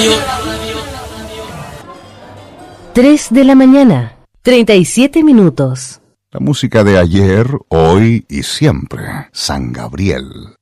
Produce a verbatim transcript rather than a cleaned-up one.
tres de la mañana, treinta y siete minutos. La música de ayer, hoy y siempre. San Gabriel.